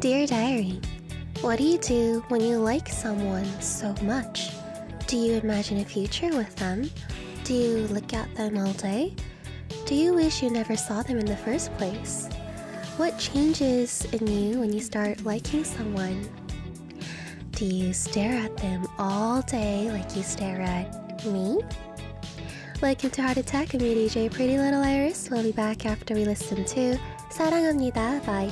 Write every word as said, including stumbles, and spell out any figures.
Dear Diary, what do you do when you like someone so much? Do you imagine a future with them? Do you look at them all day? Do you wish you never saw them in the first place? What changes in you when you start liking someone? Do you stare at them all day like you stare at me? Welcome to Heart Attack. I'm your D J Pretty Little Iris. We'll be back after we listen to 사랑합니다 by